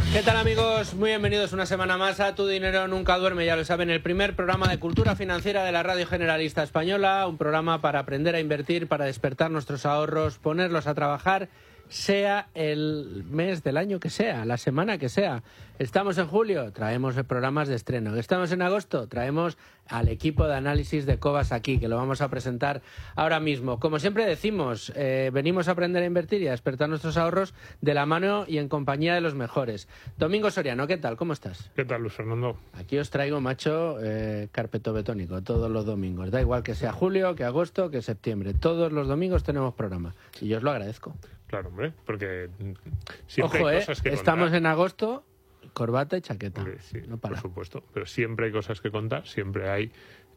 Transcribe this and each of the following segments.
¿Qué tal, amigos? Muy bienvenidos una semana más a Tu Dinero Nunca Duerme. Ya lo saben, el primer programa de cultura financiera de la Radio Generalista Española, un programa para aprender a invertir, para despertar nuestros ahorros, ponerlos a trabajar, sea el mes del año que sea, la semana que sea. Estamos en julio, traemos programas de estreno. Estamos en agosto, traemos al equipo de análisis de Cobas aquí, que lo vamos a presentar ahora mismo. Como siempre decimos, venimos a aprender a invertir y a despertar nuestros ahorros de la mano y en compañía de los mejores. Domingo Soriano, ¿qué tal? ¿Cómo estás? ¿Qué tal, Luis Fernando? Aquí os traigo, macho, carpeto betónico todos los domingos. Da igual que sea julio, que agosto, que septiembre. Todos los domingos tenemos programa y yo os lo agradezco. Claro, hombre, porque siempre Ojo, hay cosas que estamos contar. En agosto, corbata y chaqueta. Sí, no para. por supuesto, pero siempre hay cosas que contar, siempre hay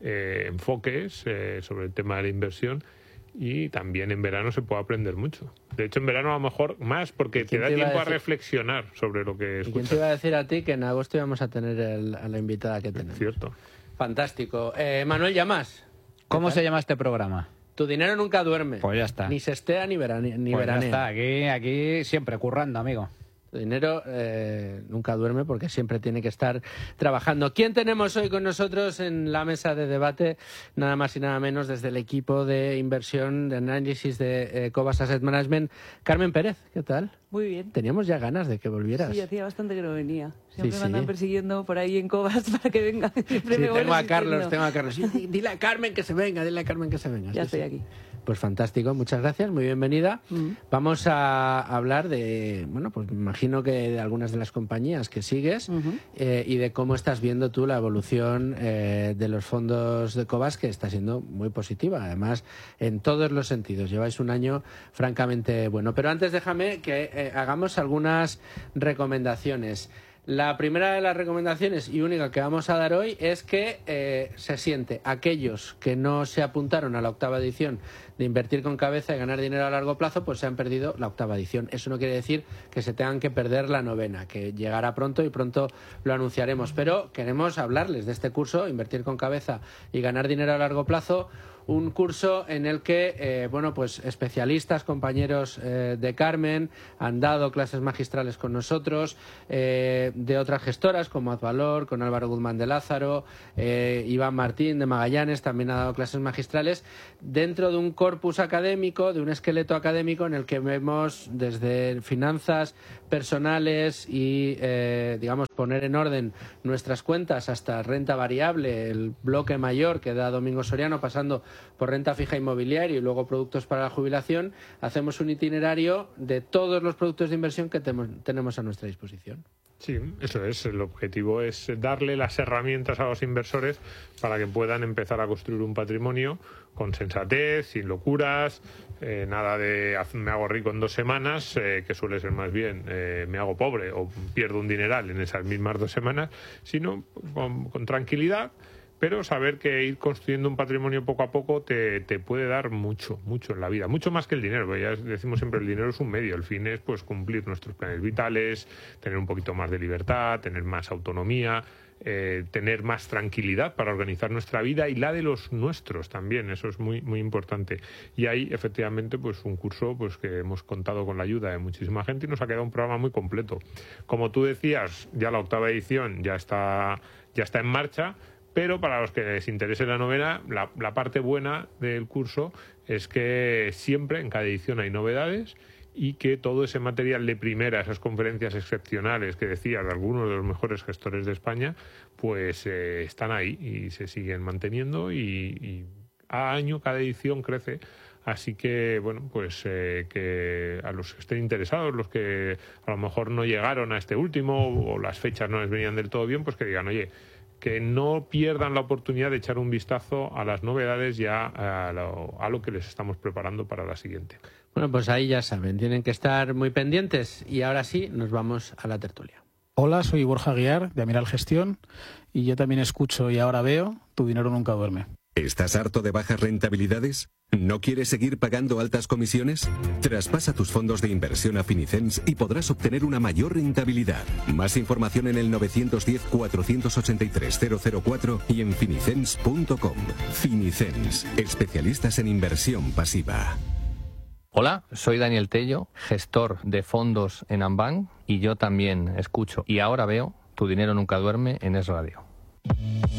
enfoques sobre el tema de la inversión y también en verano se puede aprender mucho. De hecho, en verano a lo mejor más porque te da tiempo a reflexionar sobre lo que escuchas. ¿Y quién te iba a decir a ti que en agosto íbamos a tener a la invitada que tenemos? Cierto. Fantástico. Manuel Llamas. ¿Cómo se llama este programa? Tu dinero nunca duerme. Pues ya está. Ni sestea ni veranea. Ya está, aquí siempre currando, amigo. Tu dinero nunca duerme porque siempre tiene que estar trabajando. ¿Quién tenemos hoy con nosotros en la mesa de debate? Nada más y nada menos desde el equipo de inversión, de análisis de Cobas Asset Management. Carmen Pérez, ¿qué tal? Muy bien. Teníamos ya ganas de que volvieras. Sí, hacía bastante que no venía. Siempre Sí, me andan persiguiendo por ahí en Cobas para que venga. Siempre me voy tengo a resistiendo. Carlos. Sí, dile a Carmen que se venga, dile a Carmen que se venga. Ya estoy aquí. Pues fantástico, muchas gracias, muy bienvenida. Vamos a hablar de, bueno, pues me imagino que de algunas de las compañías que sigues y de cómo estás viendo tú la evolución de los fondos de Cobas, que está siendo muy positiva, además en todos los sentidos. Lleváis un año francamente bueno. Pero antes déjame que hagamos algunas recomendaciones. La primera de las recomendaciones y única que vamos a dar hoy es que se siente aquellos que no se apuntaron a la octava edición de Invertir con Cabeza y Ganar Dinero a Largo Plazo, pues se han perdido la octava edición. Eso no quiere decir que se tengan que perder la novena, que llegará pronto y pronto lo anunciaremos. Pero queremos hablarles de este curso, Invertir con Cabeza y Ganar Dinero a Largo Plazo, un curso en el que bueno, pues especialistas, compañeros de Carmen han dado clases magistrales con nosotros, de otras gestoras como Advalor, con Álvaro Guzmán de Lázaro, Iván Martín de Magallanes también ha dado clases magistrales dentro de un corpus académico, de un esqueleto académico en el que vemos desde finanzas personales y digamos poner en orden nuestras cuentas hasta renta variable, el bloque mayor que da Domingo Soriano, pasando por renta fija inmobiliaria y luego productos para la jubilación. Hacemos un itinerario de todos los productos de inversión que tenemos a nuestra disposición. Sí, eso es. El objetivo es darle las herramientas a los inversores para que puedan empezar a construir un patrimonio con sensatez, sin locuras, nada de me hago rico en 2 semanas, que suele ser más bien me hago pobre o pierdo un dineral en esas mismas 2 semanas, sino con tranquilidad. Pero saber que ir construyendo un patrimonio poco a poco te puede dar mucho en la vida. Mucho más que el dinero, porque ya decimos siempre el dinero es un medio. El fin es pues cumplir nuestros planes vitales, tener un poquito más de libertad, tener más autonomía, tener más tranquilidad para organizar nuestra vida y la de los nuestros también. Eso es muy importante. Y hay efectivamente pues un curso pues que hemos contado con la ayuda de muchísima gente y nos ha quedado un programa muy completo. Como tú decías, ya la octava edición ya está en marcha. Pero para los que les interese la novena, la parte buena del curso es que siempre en cada edición hay novedades y que todo ese material de primera, esas conferencias excepcionales que decías de algunos de los mejores gestores de España, pues están ahí y se siguen manteniendo y a año cada edición crece. Así que, bueno, pues que a los que estén interesados, los que a lo mejor no llegaron a este último o las fechas no les venían del todo bien, pues que digan, oye, que no pierdan la oportunidad de echar un vistazo a las novedades ya a lo que les estamos preparando para la siguiente. Bueno, pues ahí ya saben, tienen que estar muy pendientes y ahora sí nos vamos a la tertulia. Hola, soy Borja Guiar de Amiral Gestión y yo también escucho y ahora veo Tu dinero nunca duerme. ¿Estás harto de bajas rentabilidades? ¿No quieres seguir pagando altas comisiones? Traspasa tus fondos de inversión a Finicens y podrás obtener una mayor rentabilidad. Más información en el 910-483-004 y en finicens.com. Finicens, especialistas en inversión pasiva. Hola, soy Daniel Tello, gestor de fondos en Ambank, y yo también escucho y ahora veo Tu dinero nunca duerme en Es Radio.